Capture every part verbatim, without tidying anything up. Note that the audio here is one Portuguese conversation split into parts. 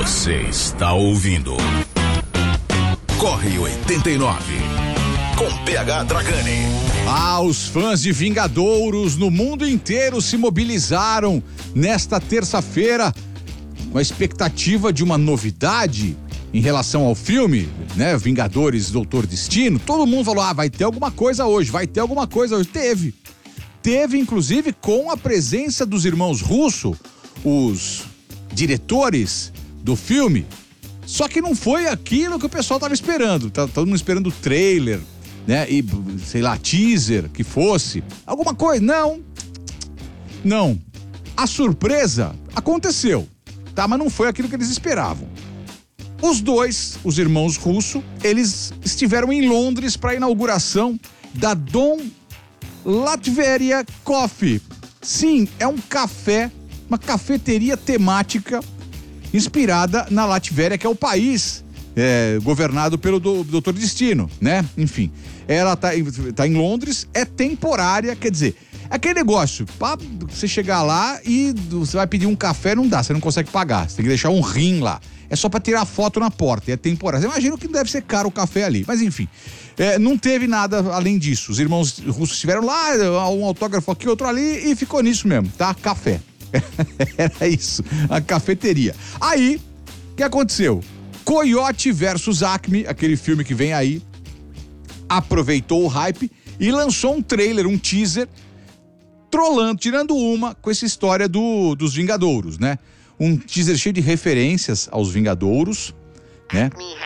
Você está ouvindo Corre oitenta e nove com P H Dragani. Ah, os fãs de Vingadouros no mundo inteiro se mobilizaram nesta terça-feira com a expectativa de uma novidade em relação ao filme, né? Vingadores Doutor Destino. Todo mundo falou, ah, vai ter alguma coisa hoje, vai ter alguma coisa hoje. Teve. Teve, inclusive, com a presença dos irmãos Russo, os diretores do filme. Só que não foi aquilo que o pessoal tava esperando. Tá todo mundo esperando o trailer, né? E, sei lá, teaser, que fosse. Alguma coisa. Não. Não. A surpresa aconteceu, tá? Mas não foi aquilo que eles esperavam. Os dois, os irmãos Russo, eles estiveram em Londres para a inauguração da Dom Latveria Coffee. Sim, é um café, uma cafeteria temática inspirada na Latvéria, que é o país é, governado pelo do, Doutor Destino, né? Enfim, ela tá, tá em Londres, é temporária, quer dizer, aquele negócio, pra você chegar lá e você vai pedir um café, não dá, você não consegue pagar, você tem que deixar um rim lá. É só pra tirar foto na porta, é temporário. Eu imagino que deve ser caro o café ali, mas enfim, é, não teve nada além disso. Os irmãos russos estiveram lá, um autógrafo aqui, outro ali, e ficou nisso mesmo, tá? Café. Era isso, a cafeteria. Aí, o que aconteceu? Coyote versus Acme, aquele filme que vem aí, aproveitou o hype e lançou um trailer, um teaser, trolando, tirando uma com essa história do, dos Vingadouros, né? Um teaser cheio de referências aos Vingadouros, né?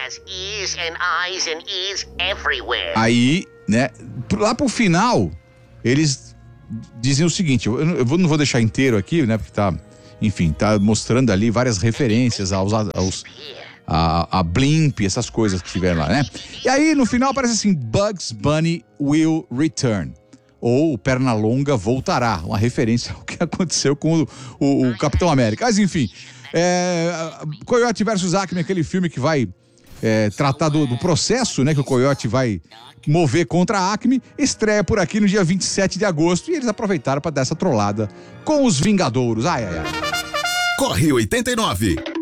Aí, né, lá pro final, eles dizem o seguinte, eu, eu não vou deixar inteiro aqui, né, porque tá, enfim, tá mostrando ali várias referências aos, aos a, a Blimp, essas coisas que tiveram lá, né? E aí, no final, aparece assim, Bugs Bunny will return. Ou o Pernalonga voltará, uma referência ao que aconteceu com o, o, o Capitão América. Mas enfim, é, Coyote versus Acme, aquele filme que vai é, tratar do, do processo, né, que o Coyote vai mover contra a Acme, estreia por aqui no dia vinte e sete de agosto e eles aproveitaram para dar essa trollada com os Vingadouros. Ai, ai, ai. Corre oitenta e nove.